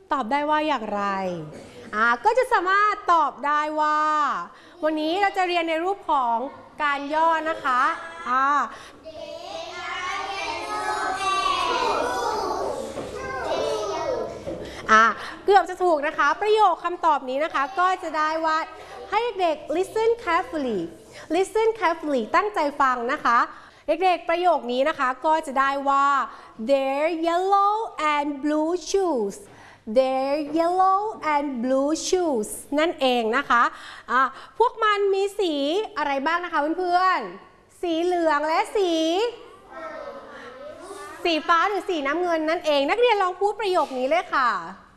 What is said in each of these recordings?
ตอบได้ว่าอย่างไรก็จะสามารถตอบได้ว่าวันนี้เราจะเรียนในรูปของการย่อนะคะเกือบจะถูกนะคะประโยคคำตอบนี้นะคะก็จะได้ว่าให้เด็ก listen carefully listen carefully ตั้งใจฟังนะคะเด็กๆประโยคนี้นะคะก็จะได้ว่า their yellow and blue shoes their yellow and blue shoes นั่นเองนะคะพวกมันมีสีอะไรบ้างนะคะเพื่อนๆสีเหลืองและสีฟ้าหรือสีน้ำเงินนั่นเองนักเรียนลองพูดประโยคนี้เลยค่ะ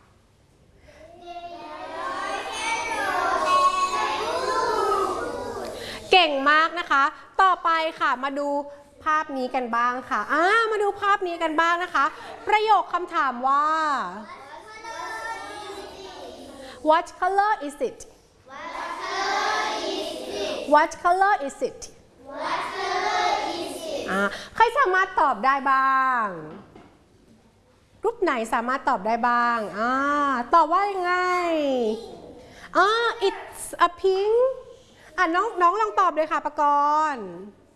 เก่งมากนะคะต่อไปค่ะมาดูภาพนี้กันบ้างค่ะมาดูภาพนี้กันบ้างนะคะประโยคคำถามว่า What color is it What color is it ใครสามารถตอบได้บ้างรูปไหนสามารถตอบได้บ้างตอบว่ายังไงit's a pinkน้องลองตอบเลยค่ะปกรณ์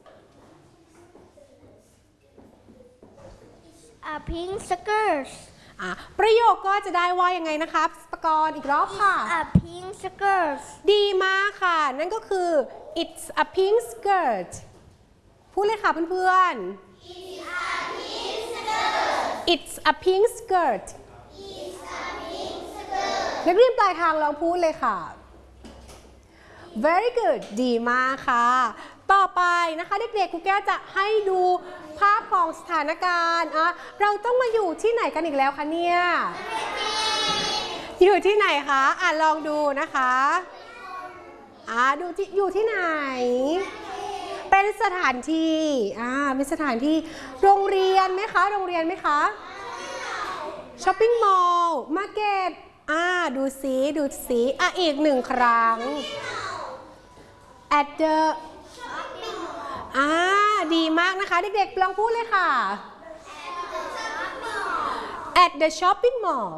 A pink skirt ประโยคก็จะได้ว่ายังไงนะคะปกรณ์อีกรอบค่ะ A pink skirt ดีมากค่ะนั่นก็คือ it's a pink skirt พูดเลยค่ะเพื่อนๆ it's a pink skirt นักเรียนปลายทางลองพูดเลยค่ะ very good ดีมากค่ะต่อไปนะคะเด็กๆครูแก้วจะให้ดูภาพของสถานการณ์เราต้องมาอยู่ที่ไหนกันอีกแล้วคะเนี่ยอยู่ที่ไหนคะลองดูนะคะดูอยู่ที่ไหนเป็นสถานที่เป็นสถานที่โรงเรียนไหมคะโรงเรียนไหมคะช้อปปิ้งมอลล์มาร์เก็ตดูสีอีกหนึ่งครั้ง at the ดีมากนะคะเด็กๆลองพูดเลยค่ะ at the shopping mall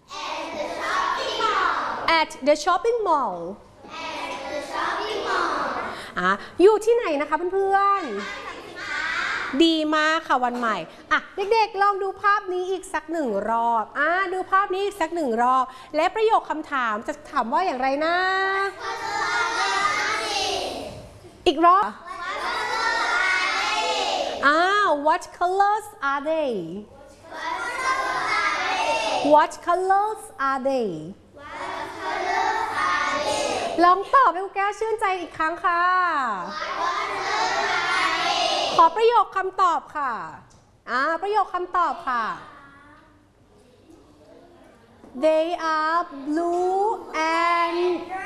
at the shopping mall อยู่ที่ไหนนะคะเพื่อนๆดีมากค่ะวันใหม่เด็กๆลองดูภาพนี้อีกสักหนึ่งรอบดูภาพนี้อีกสักหนึ่งรอบและประโยคคำถามจะถามว่าอย่างไรนะอีกรอบ What colors are they What colors are they ลองตอบให้คุณแก้วชื่นใจอีกครั้งค่ะขอประโยคคำตอบค่ะประโยคคำตอบค่ะ They are blue and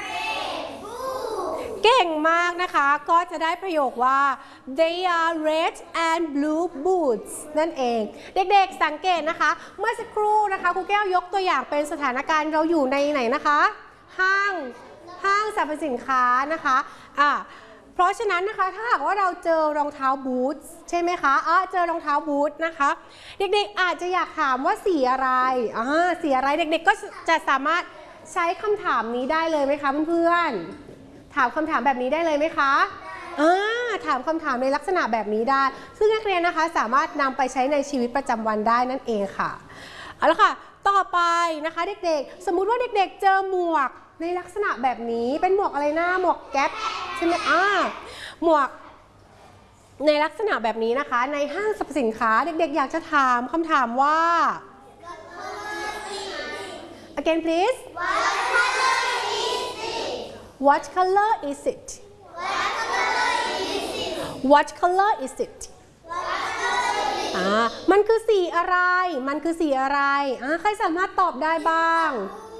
เก่งมากนะคะก็จะได้ประโยคว่า they are red and blue boots นั่นเองเด็กๆสังเกตนะคะเมื่อสักครู่นะคะครูแก้วยกตัวอย่างเป็นสถานการณ์เราอยู่ในไหนนะคะห้างสรรพสินค้านะคะเพราะฉะนั้นนะคะถ้าหากว่าเราเจอรองเท้าบูทใช่ไหมคะเจอรองเท้าบูทนะคะเด็กๆอาจจะอยากถามว่าสีอะไรสีอะไรเด็กๆก็จะสามารถใช้คำถามนี้ได้เลยไหมคะเพื่อนๆถามคำถามแบบนี้ได้เลยไหมคะถามคำถามในลักษณะแบบนี้ได้ซึ่งนักเรียนนะคะสามารถนำไปใช้ในชีวิตประจำวันได้นั่นเองค่ะเอาละค่ะต่อไปนะคะเด็กๆสมมุติว่าเด็กๆเจอหมวกในลักษณะแบบนี้เป็นหมวกอะไรนะหมวกแก๊ปใช่ไหมหมวกในลักษณะแบบนี้นะคะในห้างสรรพสินค้าเด็กๆอยากจะถามคำถามว่า again please What color is it What color is it มันคือสีอะไรมันคือสีอะไรใครสามารถตอบได้บ้าง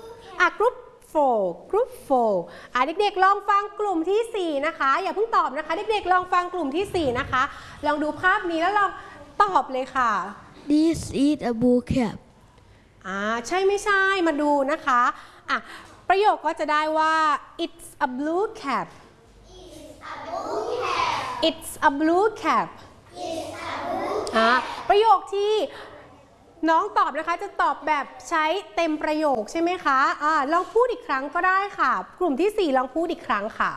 Group 4เด็กๆลองฟังกลุ่มที่4นะคะอย่าเพิ่งตอบนะคะเด็กๆลองฟังกลุ่มที่4นะคะลองดูภาพนี้แล้วลองตอบเลยค่ะ This is a blue cap ใช่ไม่ใช่มาดูนะคะประโยคก็จะได้ว่า It's a blue cap It's a blue cap ประโยคที่น้องตอบนะคะจะตอบแบบใช้เต็มประโยคใช่ไหมคะลองพูดอีกครั้งก็ได้ค่ะกลุ่มที่ 4ลองพูดอีกครั้งค่ะ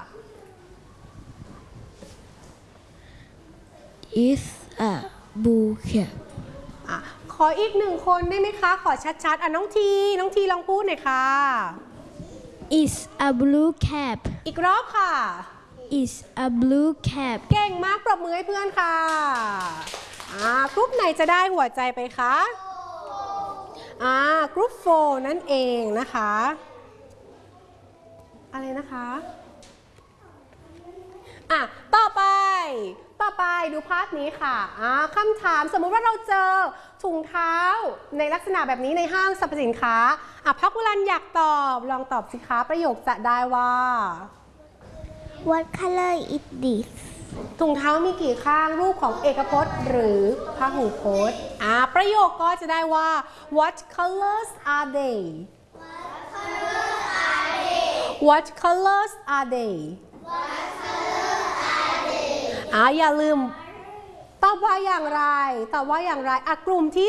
is a blue cap ขออีกหนึ่งคนได้ไหมคะขอชัดๆน้องทีลองพูดหน่อยค่ะ is a blue cap อีกรอบค่ะ is a blue cap เก่งมากปรบมือให้เพื่อนค่ะกรุ๊ปไหนจะได้หัวใจไปคะกรุ๊ป4นั่นเองนะคะอะไรนะคะต่อไปดูภาพนี้ค่ะคำถามสมมุติว่าเราเจอถุงเท้าในลักษณะแบบนี้ในห้างสรรพสินค้าพักวรันอยากตอบลองตอบสิคะประโยคจะได้ว่า What color is this ถุงเท้ามีกี่ข้างรูปของเอกพจน์หรือพหูพจน์ประโยคก็จะได้ว่า What colors are they What colors are they อย่าลืมตอบว่าอย่างไรกลุ่มที่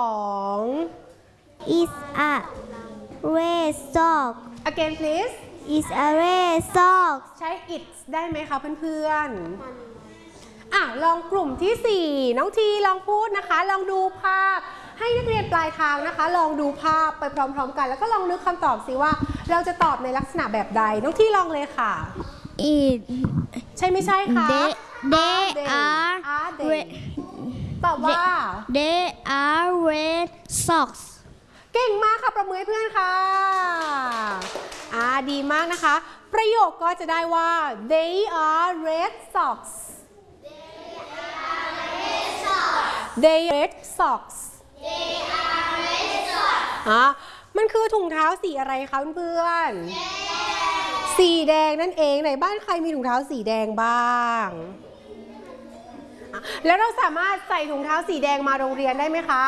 2 is a red sock again please is a red sock ใช้ it ได้ไหมคะเพื่อนๆลองกลุ่มที่ 4น้องทีลองพูดนะคะลองดูภาพให้นักเรียนปลายทางนะคะลองดูภาพไปพร้อมๆกันแล้วก็ลองนึกคำตอบสิว่าเราจะตอบในลักษณะแบบใดน้องทีลองเลยค่ะ it ใช่ไม่ใช่คะ they are red ตอบว่า they are red socks เก่งมากค่ะประมือให้เพื่อนค่ะดีมากนะคะประโยคก็จะได้ว่า they are red socks they red socks มันคือถุงเท้าสีอะไรคะเพื่อนๆสีแดงนั่นเองไหนบ้านใครมีถุงเท้าสีแดงบ้างแล้วเราสามารถใส่ถุงเท้าสีแดงมาโรงเรียนได้ไหมคะ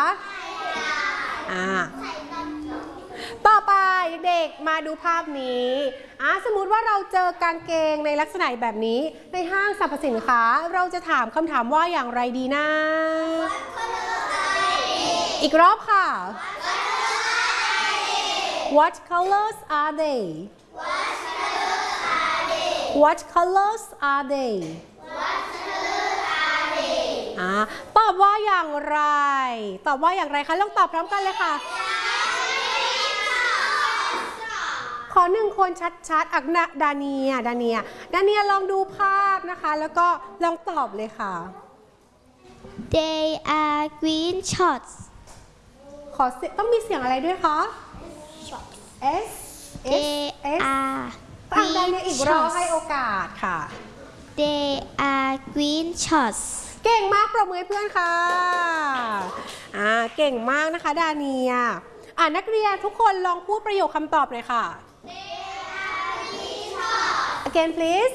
ต่อไปเด็กๆมาดูภาพนี้สมมุติว่าเราเจอกางเกงในลักษณะแบบนี้ในห้างสรรพสินค้าเราจะถามคำถามว่าอย่างไรดีนะอีกรอบค่ะ What colors are they What colors are they ตอบว่าอย่างไรคะลองตอบพร้อมกันเลยค่ะขอหนึ่งคนชัดๆดาเนียลองดูภาพนะคะแล้วก็ลองตอบเลยค่ะ they are green shorts ต้องมีเสียงอะไรด้วยคะ S they are ดาเนียอีกรอบให้โอกาสค่ะ they are green shorts เก่งมากปรบมือให้เพื่อนค่ะเก่งมากนะคะดาเนียนักเรียนทุกคนลองพูดประโยคคำตอบหน่อยค่ะ Again please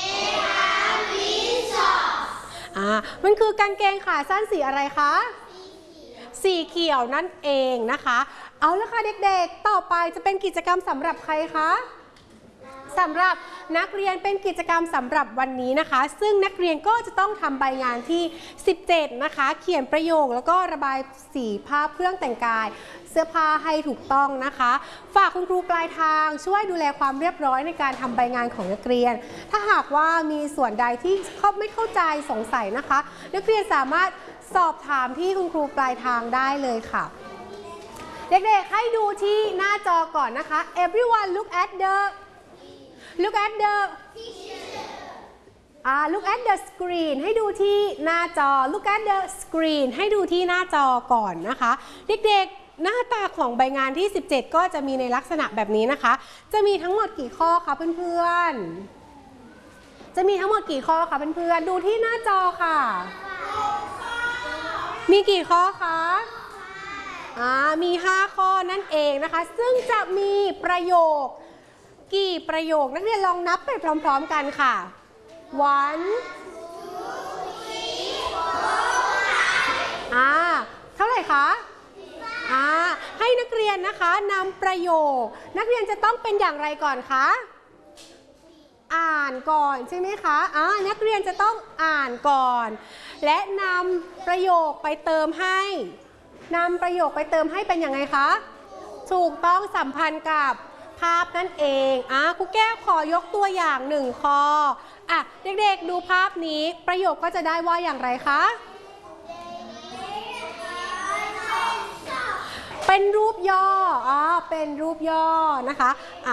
มันคือกางเกงขาสั้นสีอะไรคะสีเขียวนั่นเองนะคะเอาละค่ะเด็กๆต่อไปจะเป็นกิจกรรมสำหรับใครคะสำหรับนักเรียนเป็นกิจกรรมสำหรับวันนี้นะคะซึ่งนักเรียนก็จะต้องทำใบงานที่17นะคะเขียนประโยคแล้วก็ระบายสีภาพเครื่องแต่งกายเสื้อผ้าให้ถูกต้องนะคะฝากคุณครูปลายทางช่วยดูแลความเรียบร้อยในการทำใบงานของนักเรียนถ้าหากว่ามีส่วนใดที่ไม่เข้าใจสงสัยนะคะนักเรียนสามารถสอบถามที่คุณครูปลายทางได้เลยค่ะเด็กๆให้ดูที่หน้าจอก่อนนะคะ everyone look at the screen ให้ดูที่หน้าจอ look at the screen ให้ดูที่หน้าจอก่อนนะคะเด็กๆหน้าตาของใบงานที่17ก็จะมีในลักษณะแบบนี้นะคะจะมีทั้งหมดกี่ข้อคะเพื่อนๆจะมีทั้งหมดกี่ข้อคะเพื่อนๆดูที่หน้าจอค่ะมีกี่ข้อคะมี5ข้อนั่นเองนะคะซึ่งจะมีประโยคกี่ประโยคนักเรียนลองนับไปพร้อมๆกันค่ะ 1 เท่าไหร่คะให้นักเรียนนะคะนำประโยคนักเรียนจะต้องเป็นอย่างไรก่อนคะอ่านก่อนใช่ไหมคะนักเรียนจะต้องอ่านก่อนและนำประโยคไปเติมให้นำประโยคไปเติมให้เป็นยังไงคะถูกต้องสัมพันธ์กับภาพนั่นเองครูแก้วขอยกตัวอย่าง1ข้อเด็กๆดูภาพนี้ประโยคก็จะได้ว่าอย่างไรคะเป็นรูปย่อเป็นรูปย่อนะคะ